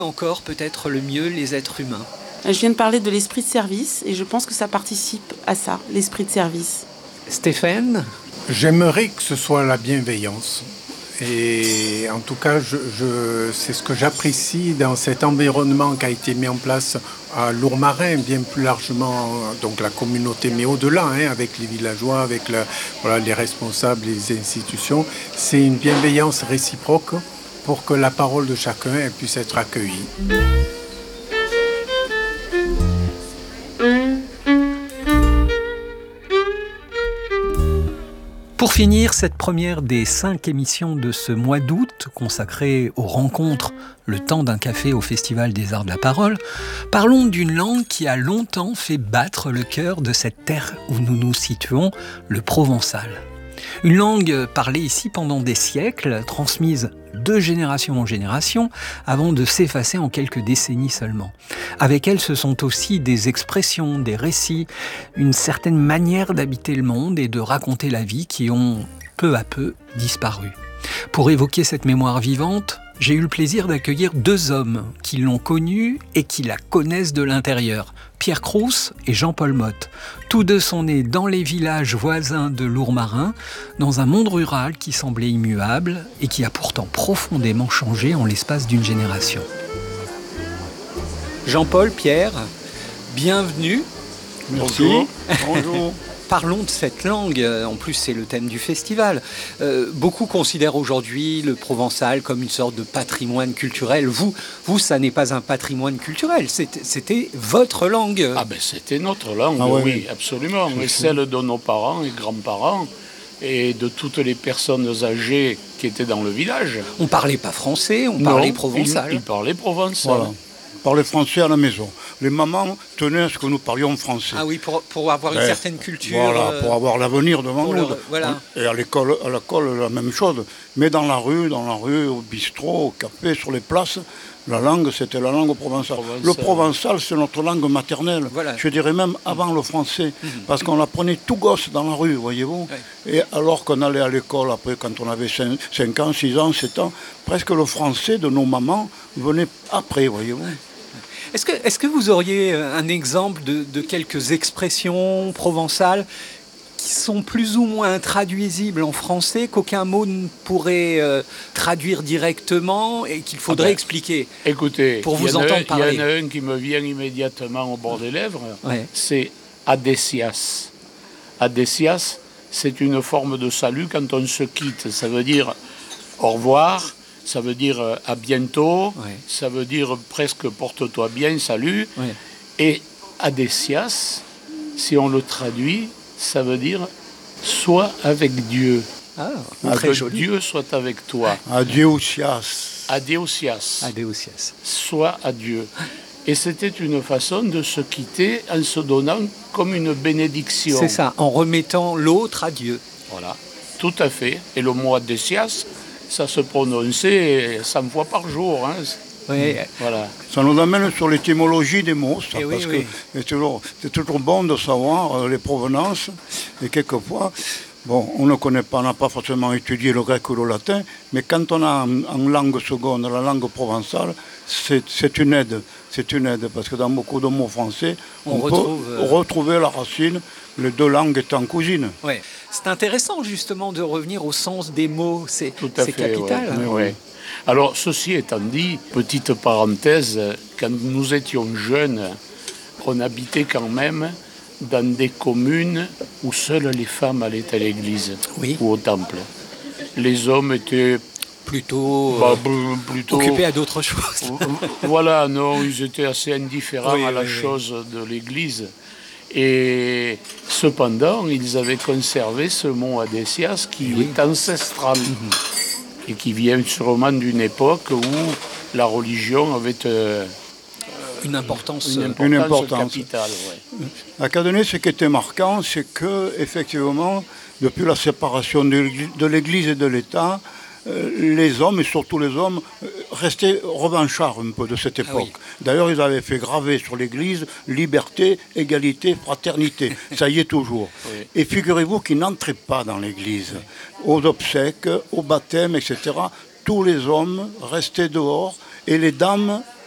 Encore peut-être le mieux les êtres humains. Je viens de parler de l'esprit de service et je pense que ça participe à ça, l'esprit de service. Stéphane ? J'aimerais que ce soit la bienveillance. Et en tout cas, c'est ce que j'apprécie dans cet environnement qui a été mis en place à Lourmarin, bien plus largement, donc la communauté, mais au-delà, avec les villageois, avec les responsables, les institutions. C'est une bienveillance réciproque pour que la parole de chacun puisse être accueillie. Pour finir, cette première des 5 émissions de ce mois d'août, consacrée aux rencontres, le temps d'un café au Festival des Arts de la Parole, parlons d'une langue qui a longtemps fait battre le cœur de cette terre où nous nous situons, le provençal. Une langue parlée ici pendant des siècles, transmise de génération en génération, avant de s'effacer en quelques décennies seulement. Avec elle, ce sont aussi des expressions, des récits, une certaine manière d'habiter le monde et de raconter la vie qui ont peu à peu disparu. Pour évoquer cette mémoire vivante, j'ai eu le plaisir d'accueillir 2 hommes qui l'ont connue et qui la connaissent de l'intérieur, Pierre Crous et Jean-Paul Motte. Tous 2 sont nés dans les villages voisins de Lourmarin, dans un monde rural qui semblait immuable et qui a pourtant profondément changé en l'espace d'une génération. Jean-Paul, Pierre, bienvenue. Merci. Bonjour. Parlons de cette langue, en plus c'est le thème du festival. Beaucoup considèrent aujourd'hui le provençal comme une sorte de patrimoine culturel. Vous, ça n'est pas un patrimoine culturel, c'était votre langue. Ah ben c'était notre langue, oui, absolument. Et celle de nos parents et grands-parents et de toutes les personnes âgées qui étaient dans le village. On ne parlait pas français, on parlait provençal. Ils parlaient provençal. Voilà. Parlait français à la maison. Les mamans tenaient à ce que nous parlions français. Ah oui, pour avoir une certaine culture. Voilà, pour avoir l'avenir devant nous. Voilà. Et à l'école, la même chose. Mais dans la rue, au bistrot, au café, sur les places, la langue, c'était la langue provençale. Le provençal, c'est notre langue maternelle. Voilà. Je dirais même avant le français. Parce qu'on l'apprenait tout gosse dans la rue, voyez-vous. Ouais. Et alors qu'on allait à l'école, après, quand on avait 5 ans, 6 ans, 7 ans, presque le français de nos mamans venait après, voyez-vous. Est-ce que vous auriez un exemple de quelques expressions provençales qui sont plus ou moins traduisibles en français, qu'aucun mot ne pourrait traduire directement et qu'il faudrait expliquer? Écoutez, pour vous entendre parler. Il y en a un qui me vient immédiatement au bord des lèvres, c'est adesias. Adesias, c'est une forme de salut quand on se quitte. Ça veut dire au revoir. Ça veut dire à bientôt, ça veut dire presque porte-toi bien, salut. Et adesias, si on le traduit, ça veut dire sois avec Dieu. Très joli. Dieu soit avec toi. Adeusias. Adeusias. Adeusias. Sois à Dieu. Et c'était une façon de se quitter en se donnant comme une bénédiction. C'est ça, en remettant l'autre à Dieu. Voilà, tout à fait. Et le mot adesias, ça se prononçait 100 fois par jour. Oui. Voilà. Ça nous amène sur l'étymologie des mots, ça, parce que c'est toujours bon de savoir les provenances. Et quelquefois, on ne connaît pas, on n'a pas forcément étudié le grec ou le latin, mais quand on a en langue seconde la langue provençale, c'est une aide. C'est une aide, parce que dans beaucoup de mots français, on peut retrouver la racine, les 2 langues étant cousines. Oui. C'est intéressant justement de revenir au sens des mots, c'est capital. Ouais. Alors, ceci étant dit, petite parenthèse, quand nous étions jeunes, on habitait quand même dans des communes où seules les femmes allaient à l'église ou au temple. Les hommes étaient plutôt occupés à d'autres choses. Voilà, non, ils étaient assez indifférents à la chose de l'église. Et cependant, ils avaient conservé ce mot adesias qui est ancestral et qui vient sûrement d'une époque où la religion avait une importance capitale. À Cadenet, ce qui était marquant, c'est que effectivement, depuis la séparation de l'Église et de l'État, les hommes, et surtout les hommes, restaient revanchards un peu de cette époque. D'ailleurs, ils avaient fait graver sur l'église « Liberté, égalité, fraternité ». Ça y est toujours. Et figurez-vous qu'ils n'entraient pas dans l'église. Aux obsèques, au baptême, etc., tous les hommes restaient dehors et les dames